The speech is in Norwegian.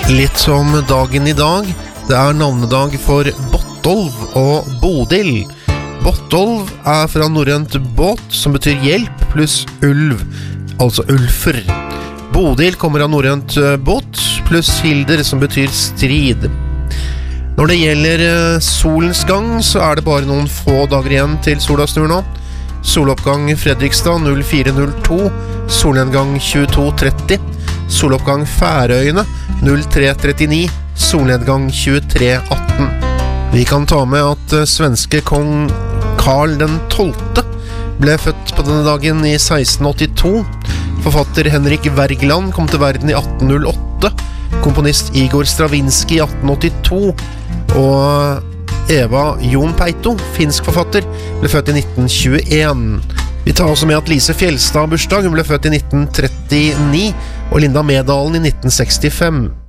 Litt om dagen I dag. Det navnedag for Bottolv og Bodil. Bottolv fra norrønt båt, som betyr hjelp, pluss ulv, altså ulfer. Bodil kommer av norrønt båt, pluss hilder, som betyr strid. Når det gjelder solens gang, så det bare noen få dager igjen til sola snur nå. Soloppgang Fredrikstad 04:02, solnedgang 22:30, soloppgang Færøyene 03:39, solnedgang 23:18. Vi kan ta med at svenske kong Karl den 12. ble født på denne dagen I 1682. Forfatter Henrik Wergeland kom til verden I 1808, komponist Igor Stravinsky I 1882, og Eva Jon Peito, finsk forfatter, ble født I 1921. Vi tar også med at Lise Fjellstad bursdag, hun ble født I 1939, og Linda Medalen I 1965.